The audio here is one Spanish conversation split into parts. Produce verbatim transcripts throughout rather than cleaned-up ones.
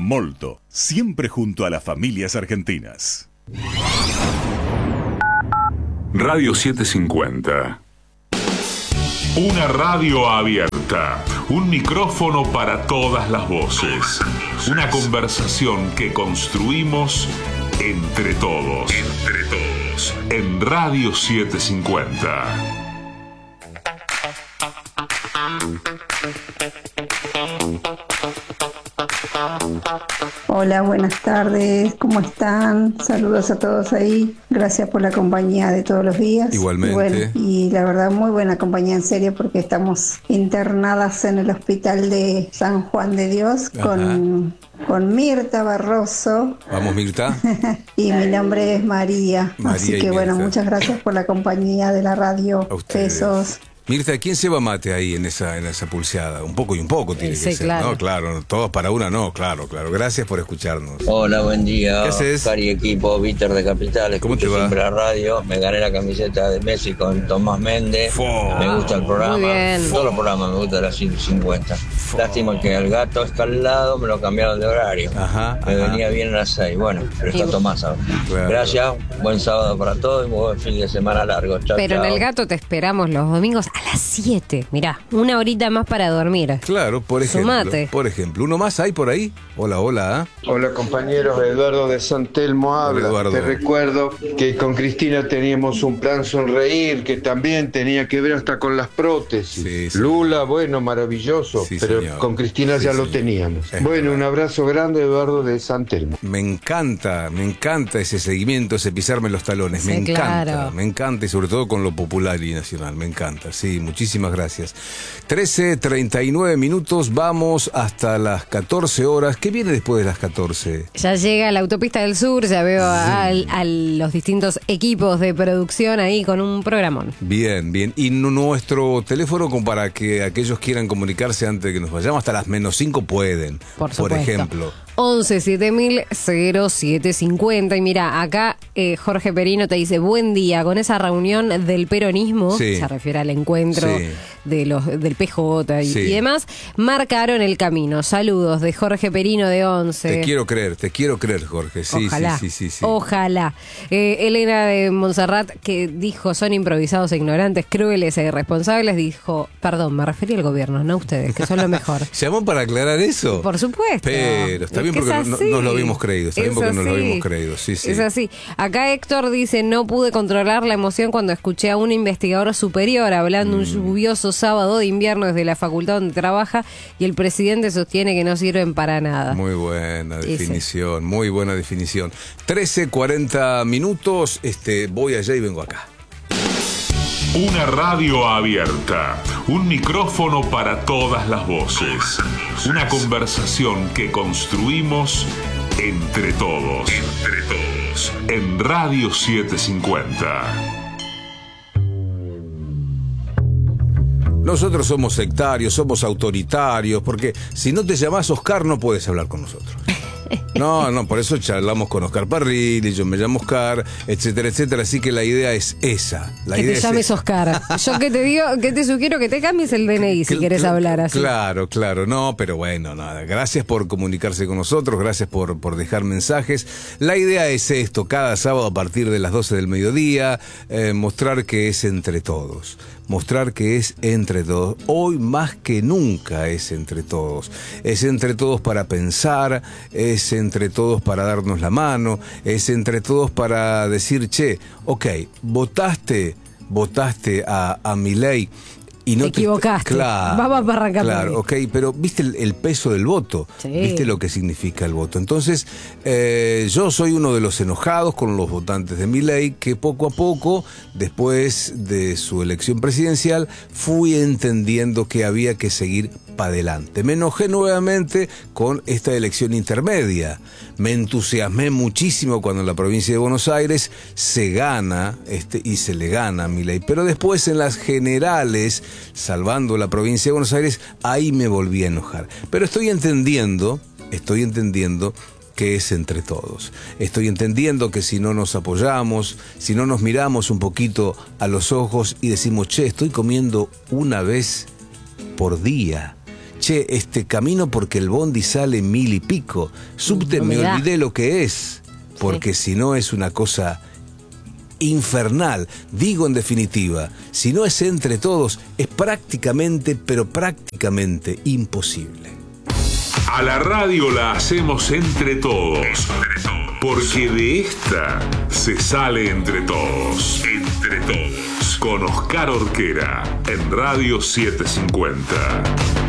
Molto, siempre junto a las familias argentinas. Radio setecientos cincuenta. Una radio abierta, un micrófono para todas las voces, una conversación que construimos entre todos, entre todos, en Radio setecientos cincuenta. Hola, buenas tardes, ¿cómo están? Saludos a todos ahí, gracias por la compañía de todos los días. Igualmente. Y, bueno, y la verdad muy buena compañía, en serio, porque estamos internadas en el hospital de San Juan de Dios con, con Mirta Barroso. Vamos, Mirta. Y mi nombre es María, María así que y bueno, Mirta. Muchas gracias por la compañía de la radio. A ustedes. Besos. Mirta, ¿quién se va mate ahí en esa en esa pulseada? Un poco y un poco tiene Sí, que ser, claro. ¿no? Claro, todos para una, no, claro, claro. Gracias por escucharnos. Hola, buen día. ¿Qué haces? Cari equipo, Víctor de Capital. ¿Cómo te Escucho va? siempre la radio. Me gané la camiseta de Messi con Tomás Méndez. Fo. Me gusta el programa. Muy bien. Todos los programas me gustan las ciento cincuenta. Lástima que al gato escalado me lo cambiaron de horario. Ajá, Me ajá. venía bien a las seis. Bueno, pero está Y- Tomás ahora. Claro. Gracias. Buen sábado para todos y muy buen fin de semana largo. Chao, Pero chao. en el gato te esperamos los domingos a las siete. Mirá, una horita más para dormir. Claro, por ejemplo. Sumate. Por ejemplo. ¿Uno más hay por ahí? Hola, hola. ¿eh? Hola compañeros, Eduardo de San Telmo habla. Eduardo. Te recuerdo que con Cristina teníamos un plan sonreír que también tenía que ver hasta con las prótesis. Sí, sí. Lula, bueno, maravilloso, Sí, pero señor. con Cristina Sí, ya lo señor. teníamos. Es Bueno, verdad. un abrazo grande, Eduardo de San Telmo. Me encanta, me encanta ese seguimiento, ese pisarme los talones. Me Sí, encanta, claro. me encanta y sobre todo con lo popular y nacional. Me encanta, sí, muchísimas gracias. trece treinta y nueve minutos, vamos hasta las catorce horas. ¿Qué viene después de las catorce? Ya llega la autopista del sur, ya veo a, a los distintos equipos de producción ahí con un programón. Bien, bien. Y nu- nuestro teléfono, como para que aquellos quieran comunicarse antes de que nos vayamos, hasta las menos cinco pueden. Por supuesto. ejemplo. once siete mil cero siete cincuenta. Y mira, acá eh, Jorge Perino te dice, buen día, con esa reunión del peronismo, Sí. se refiere al encuentro Sí. de los del P J y, Sí. y demás, marcaron el camino. Saludos de Jorge Perino de once. Te quiero creer, te quiero creer, Jorge. Sí, Ojalá, sí, sí, sí, sí. ojalá. Eh, Elena de Montserrat, que dijo, son improvisados e ignorantes, crueles e irresponsables, dijo, perdón, me referí al gobierno, no a ustedes, que son lo mejor. ¿Llamó para aclarar eso? Por supuesto. Pero está Es bien que porque es no, así. no lo habíamos creído. Está bien Es porque no lo así. habíamos creído. Sí, sí. Es así. Acá Héctor dice, no pude controlar la emoción cuando escuché a un investigador superior hablando Mm. un lluvioso sábado de invierno desde la facultad donde trabaja y el presidente sostiene que no sirven para nada. Muy buena Sí, sí. definición, muy buena definición. trece cuarenta minutos, este, voy allá y vengo acá. Una radio abierta, un micrófono para todas las voces, una conversación que construimos entre todos, entre todos, en Radio setecientos cincuenta. Nosotros somos sectarios, somos autoritarios, porque si no te llamás Oscar no puedes hablar con nosotros. No, no, por eso charlamos con Oscar Parrilli, yo me llamo Oscar, etcétera, etcétera. Así que la idea es esa. La Que idea te es llames esa. Oscar. Yo que te digo, que te sugiero que te cambies el D N I si Cl- quieres cl- hablar así. Claro, claro, no, pero bueno, nada. Gracias por comunicarse con nosotros, gracias por, por dejar mensajes. La idea es esto, cada sábado a partir de las doce del mediodía, eh, mostrar que es entre todos. Mostrar que es entre todos. Hoy más que nunca es entre todos. Es entre todos para pensar, es entre todos para darnos la mano, es entre todos para decir, che, ok, votaste, votaste a, a Milei. Y no Te equivocaste. Vamos para arrancar por Claro, ahí. ok, pero viste el, el peso del voto, Sí. viste lo que significa el voto. Entonces, eh, yo soy uno de los enojados con los votantes de Milei que poco a poco, después de su elección presidencial, fui entendiendo que había que seguir para adelante. Me enojé nuevamente con esta elección intermedia. Me entusiasmé muchísimo cuando en la provincia de Buenos Aires se gana este, y se le gana a Milei. Pero después en las generales, salvando la provincia de Buenos Aires, ahí me volví a enojar. Pero estoy entendiendo, estoy entendiendo que es entre todos. Estoy entendiendo que si no nos apoyamos, si no nos miramos un poquito a los ojos y decimos, che, estoy comiendo una vez por día. che, este camino porque el bondi sale mil y pico. Subte, No me me da. olvidé lo que es, porque si no es una cosa infernal. Digo en definitiva, si no es entre todos, es prácticamente, pero prácticamente imposible. A la radio la hacemos entre todos, porque de esta se sale entre todos. Entre todos. Con Oscar Orquera, en Radio setecientos cincuenta.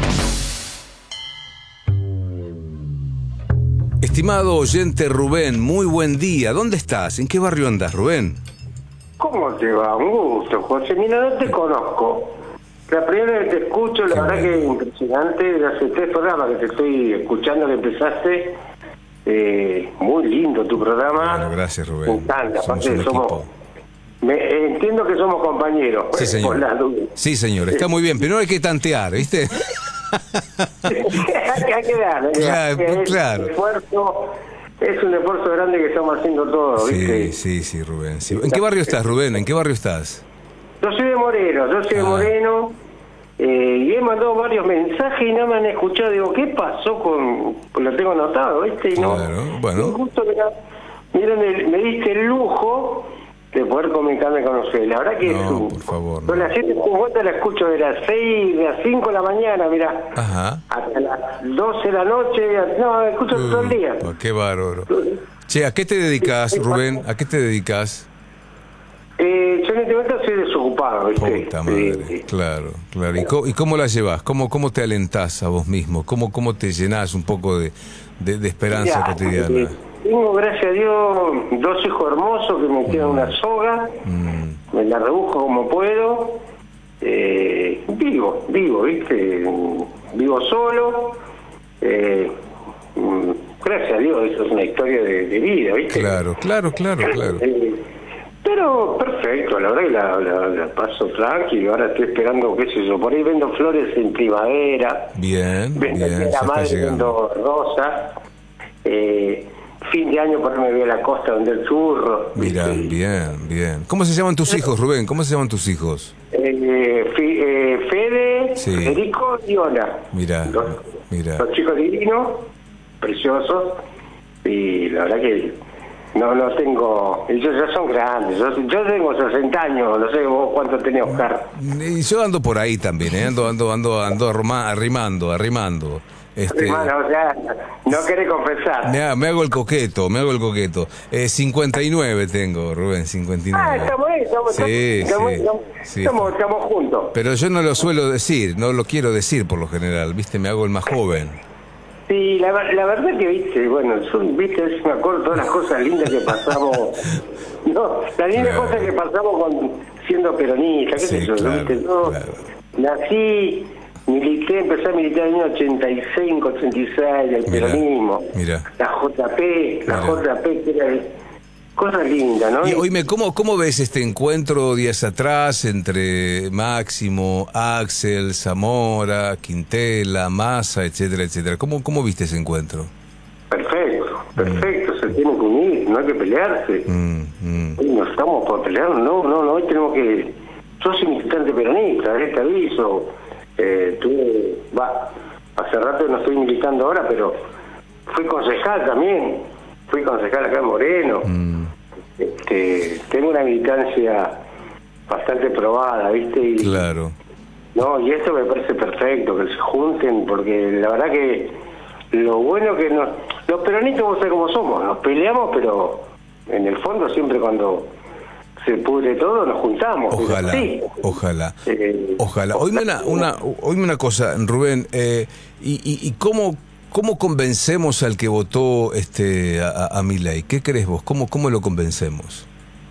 Estimado oyente Rubén, muy buen día. ¿Dónde estás? ¿En qué barrio andas, Rubén? ¿Cómo te va? Un gusto, José. Mira, no te conozco. La primera vez que te escucho, la Qué verdad bueno. que es impresionante. De hace tres programas que te estoy escuchando, que empezaste. Eh, muy lindo tu programa. Bueno, gracias, Rubén. Me encanta. Somos Aparte, un somos, equipo. me, eh, entiendo que somos compañeros. Sí, eh, señor. por las dudas. Sí, señor. Está muy bien, pero no hay que tantear, ¿viste? hay que hay que dar, hay que dar. Claro, Es claro. un esfuerzo, es un esfuerzo grande que estamos haciendo todos, Sí, ¿viste? sí, sí, Rubén. Sí. ¿En qué barrio estás, Rubén? ¿En qué barrio estás? Yo soy de Moreno, yo soy de Ah. Moreno, eh, y he mandado varios mensajes y no me han escuchado. Digo, ¿qué pasó con...? Pues lo tengo anotado, ¿viste? Y no, Claro, bueno. y justo mira, mira, me, me diste el lujo de poder comunicarme con ustedes. La verdad que No, es un... por favor, Yo no. las siete cincuenta la escucho de las seis, de las cinco de la mañana, mira, Ajá. hasta las doce de la noche. No, escucho todo el día. Oh, qué bárbaro. Che, ¿a qué te dedicas, Rubén? ¿A qué te dedicas? Eh, yo en este momento soy desocupado, ¿viste? Puta madre, Eh, claro, claro. ¿Y cómo, y cómo la llevas? ¿Cómo, cómo te alentás a vos mismo? ¿Cómo, cómo te llenás un poco de, de, de esperanza Ya, cotidiana? eh, tengo, gracias a Dios, dos hijos hermosos que me tiran una soga, Mm, me la rebusco como puedo, eh, vivo, vivo, ¿viste? Vivo solo, eh, mm, gracias a Dios, eso es una historia de, de vida, ¿viste? claro, claro, claro, claro. Eh, pero perfecto, la verdad que la, la, la paso tranquilo. Ahora estoy esperando, qué sé yo, por ahí vendo flores en primavera. Bien, Vendo bien, a se la está madre, llegando. vendo rosas. Eh, fin de año por ahí me voy a la costa donde el churro. Mira, ¿viste? bien, bien. ¿Cómo se llaman tus hijos, Rubén? ¿Cómo se llaman tus hijos? Eh, Fi- eh, Fede, Sí. Federico y Ona. Mira, Los, mira. los chicos divinos, preciosos. Y la verdad que no no tengo... Ellos ya son grandes. Yo, yo tengo sesenta años, no sé vos cuánto tenés, Oscar. Y yo ando por ahí también, ¿eh? Ando, ando, ando, ando arruma- arrimando, arrimando. Este, Hermano, o sea, no querés confesar. me, ha- me hago el coqueto, me hago el coqueto. Eh, cincuenta y nueve tengo, Rubén, cincuenta y nueve. Ah, estamos ahí, estamos, Sí, estamos, sí, estamos, sí. estamos, estamos juntos. Pero yo no lo suelo decir, no lo quiero decir por lo general, ¿viste? Me hago el más joven. Sí, la, la verdad que, viste, bueno, son, viste, es- me acuerdo todas las cosas lindas que pasamos. No, las lindas Claro. cosas que pasamos con siendo peronista, qué Sí, sé yo, claro, viste, yo claro. nací, milité, empecé a militar en el año ochenta y cinco, ochenta y seis, el Mira, peronismo, mira. la J P, la Mira. J P, que era cosas lindas, ¿no? Y oíme, ¿cómo, ¿cómo ves este encuentro días atrás entre Máximo, Axel, Zamora, Quintela, Massa, etcétera, etcétera? ¿Cómo, cómo viste ese encuentro? Perfecto, perfecto, se tiene que unir, no hay que pelearse. Mm, mm. Hoy no estamos por pelear, no, no, no, hoy tenemos que... Yo soy militante peronista, eh, te aviso. Eh, tuve, va, hace rato no estoy militando ahora, pero fui concejal también, fui concejal acá en Moreno. Mm. Este, tengo una militancia bastante probada, ¿viste? Y, Claro. no, y esto me parece perfecto, que se junten, porque la verdad que lo bueno que nos... Los peronistas, vos sabés cómo somos, nos peleamos, pero en el fondo siempre cuando se pudre todo nos juntamos. Ojalá, Sí. ojalá, Eh, ojalá. Oíme una, una, oíme una cosa, Rubén, eh, y, y, y cómo, cómo convencemos al que votó este a, a Milei. ¿Qué crees vos? ¿Cómo, cómo lo convencemos?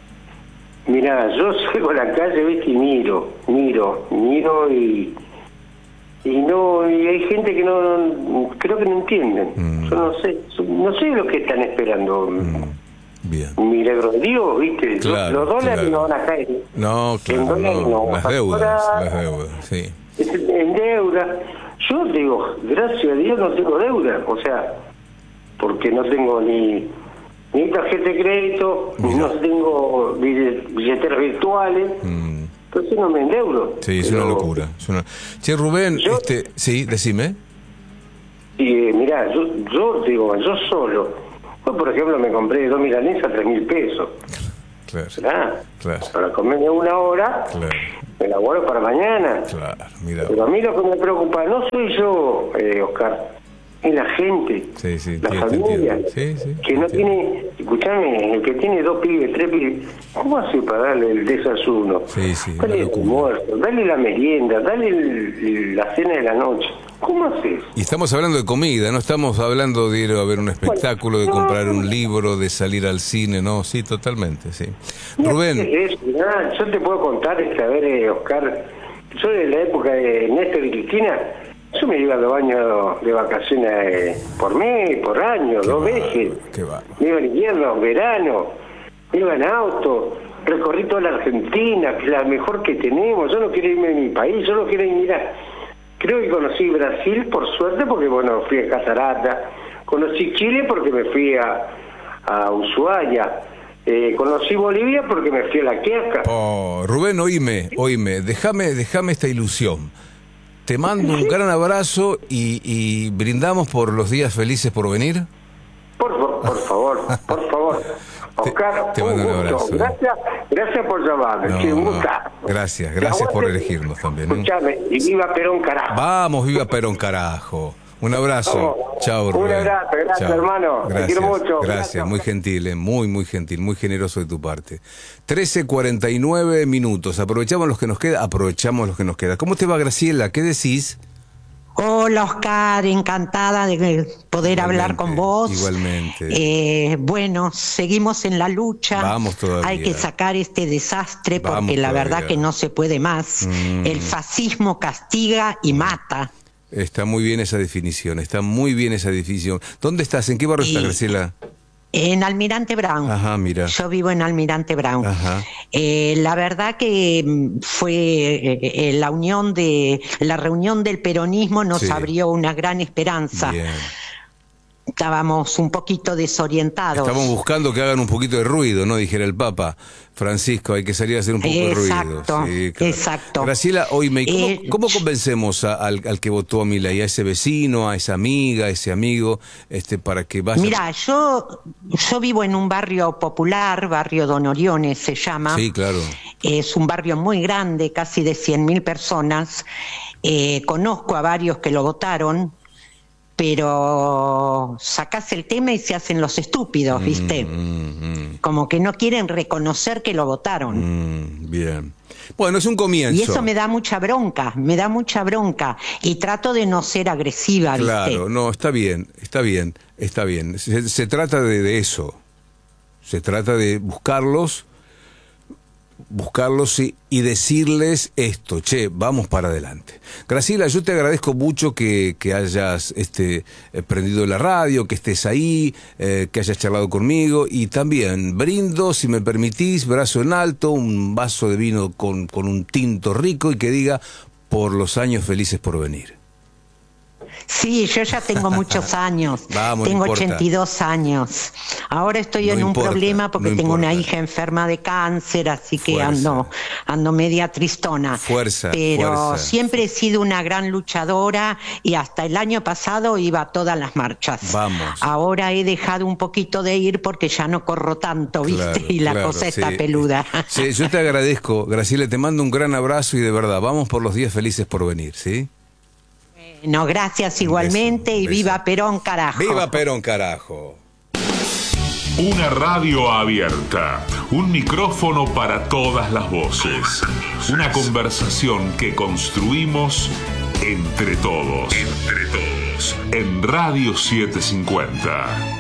Mirá, yo salgo a la calle, ¿viste? Y miro, miro, miro y... Y no, y hay gente que no, no- creo que no entienden. Mm. Yo no sé, no sé lo que están esperando. Mm, bien. Un milagro de Dios, ¿viste? Yo- Claro, los dólares claro. no van a caer. No, En claro, dólares no. no. Las Ahora- deudas, las deudas, sí. En deuda. Yo digo, gracias a Dios no tengo deuda. O sea, porque no tengo ni, ni tarjeta de crédito, Mira. no tengo bille- billeteras virtuales. Mm, Entonces no me endeudo. sí, es Pero una locura. Es una... Che, Rubén, Yo- este, sí, decime. Y eh, mirá, yo, yo digo, yo solo, yo por ejemplo me compré dos milanesas a tres mil pesos. Claro, ¿Ah? claro. Para comerme una hora, Claro. me la guardo para mañana. Claro, mira. Pero a mí lo que me preocupa no soy yo, eh, Oscar, es la gente, Sí, sí, la sí, te familia, entiendo. Sí, sí, que no te tiene, escuchame, el que tiene dos pibes, tres pibes, ¿cómo hace para darle el desayuno? Sí, sí, Dale una el locura. almuerzo, dale la merienda, dale el- la cena de la noche. ¿Cómo haces? Y estamos hablando de comida, no estamos hablando de ir a ver un espectáculo, de comprar un libro, de salir al cine, no, sí, totalmente, sí. Rubén, Es- nada, yo te puedo contar, este, a ver, eh, Oscar, yo de la época de Néstor y Cristina, yo me iba a dos años de vacaciones eh, por mes, por año, dos bárbaro, veces. qué bárbaro. Me iba en invierno, verano, me iba en auto, recorrí toda la Argentina, que es la mejor que tenemos. Yo no quiero irme de mi país, yo no quiero ir, mira, creo que conocí Brasil por suerte porque, bueno, fui a Catarata, conocí Chile porque me fui a, a Ushuaia, eh, conocí Bolivia porque me fui a La Quiaca. oh, Rubén, oíme, oíme, déjame, déjame esta ilusión. Te mando un gran abrazo y, y brindamos por los días felices por venir. Por, fa- por favor, por favor. Te- Oscar, te un mando un gusto. abrazo, eh. Gracias, gracias por llamarme. No, sí, un no. gustazo. Gracias, gracias por elegirnos también, ¿eh? Escuchame, y viva Perón, carajo. Vamos, viva Perón, carajo. Un abrazo. Vamos. Chao, Un Rubén. abrazo, gracias, hermano. Te Gracias, quiero mucho. Gracias, Gracias. muy gentil, eh, muy, muy gentil, muy generoso de tu parte. trece cuarenta y nueve minutos. Aprovechamos los que nos queda, aprovechamos los que nos queda. ¿Cómo te va, Graciela? ¿Qué decís? Hola Oscar, encantada de poder Igualmente, hablar con vos. igualmente. Eh, bueno, seguimos en la lucha. Vamos todavía. Hay que sacar este desastre porque Vamos la todavía. verdad que no se puede más. Mm. El fascismo castiga y mata. Está muy bien esa definición, está muy bien esa definición. ¿Dónde estás? ¿En qué barrio estás, Y- Graciela? En Almirante Brown. Ajá, mira. Yo vivo en Almirante Brown. Ajá. Eh, la verdad que mm, fue eh, eh, la unión de la reunión del peronismo nos Sí. abrió una gran esperanza. Bien. Estábamos un poquito desorientados. Estamos buscando que hagan un poquito de ruido, ¿no? Dijera el Papa. Francisco, hay que salir a hacer un poco de ruido. Exacto, Sí, claro. exacto. Graciela, oíme, ¿y ¿cómo, Eh, cómo convencemos a- al, al que votó a Milei, a ese vecino, a esa amiga, a ese amigo, este, para que vaya? Mira, yo, yo vivo en un barrio popular, barrio Don Oriones se llama. Sí, claro. Es un barrio muy grande, casi de cien mil personas. Eh, conozco a varios que lo votaron, pero sacás el tema y se hacen los estúpidos, ¿viste? Mm, mm, Como que no quieren reconocer que lo votaron. mm, bien. Bueno, es un comienzo. Y eso me da mucha bronca, me da mucha bronca. Y trato de no ser agresiva, ¿viste? Claro, no, está bien, está bien, está bien. Se, se trata de, de eso. Se trata de buscarlos, buscarlos y, y decirles esto, che, vamos para adelante. Graciela, yo te agradezco mucho que, que hayas este, eh, prendido la radio, que estés ahí, eh, que hayas charlado conmigo y también brindo, si me permitís, brazo en alto, un vaso de vino con, con un tinto rico y que diga por los años felices por venir. Sí, yo ya tengo muchos años. Vamos, no tengo importa. ochenta y dos años. Ahora estoy No en importa, un problema porque no tengo una importa. hija enferma de cáncer, así que Fuerza. ando ando media tristona. Fuerza, Pero fuerza. siempre he sido una gran luchadora y hasta el año pasado iba a todas las marchas. Vamos. Ahora he dejado un poquito de ir porque ya no corro tanto, ¿viste? Claro, y la claro, cosa está sí. peluda. Sí, yo te agradezco, Graciela, te mando un gran abrazo y de verdad, vamos por los días felices por venir, ¿sí? No, gracias igualmente un y beso. viva Perón, carajo. ¡Viva Perón, carajo! Una radio abierta, un micrófono para todas las voces, una conversación que construimos entre todos, entre todos, en Radio setecientos cincuenta.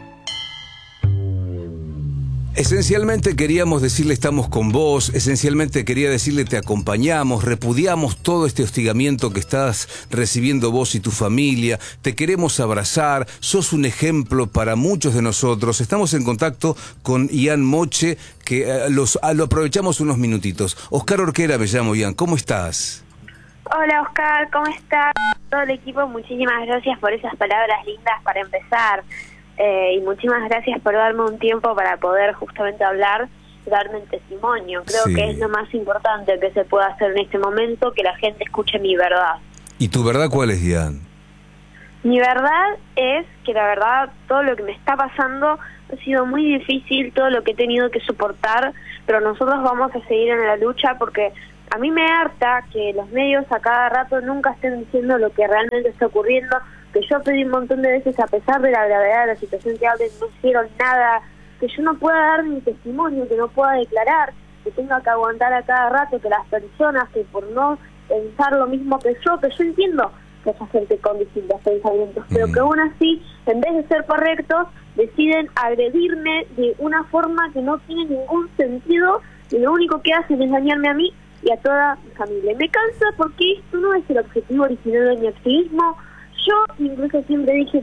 Esencialmente queríamos decirle estamos con vos, esencialmente quería decirle te acompañamos, repudiamos todo este hostigamiento que estás recibiendo vos y tu familia, te queremos abrazar, sos un ejemplo para muchos de nosotros. Estamos en contacto con Ian Moche, que eh, los, ah, lo aprovechamos unos minutitos. Oscar Orquera me llamo, Ian, ¿cómo estás? Hola Oscar, ¿cómo estás? Todo el equipo, muchísimas gracias por esas palabras lindas para empezar. Eh, y muchísimas gracias por darme un tiempo para poder justamente hablar, darme el testimonio. Creo Sí. que es lo más importante que se puede hacer en este momento, que la gente escuche mi verdad. ¿Y tu verdad cuál es, Ian? Mi verdad es que la verdad todo lo que me está pasando ha sido muy difícil, todo lo que he tenido que soportar, pero nosotros vamos a seguir en la lucha porque a mí me harta que los medios a cada rato nunca estén diciendo lo que realmente está ocurriendo, que yo pedí un montón de veces a pesar de la gravedad de la situación que hablen, no hicieron nada, que yo no pueda dar mi testimonio, que no pueda declarar, que tenga que aguantar a cada rato que las personas que por no pensar lo mismo que yo, que yo entiendo que esa gente con distintos pensamientos, pero que aún así, en vez de ser correctos, deciden agredirme de una forma que no tiene ningún sentido y lo único que hacen es dañarme a mí y a toda mi familia. Me cansa porque esto no es el objetivo original de mi activismo. Yo incluso siempre dije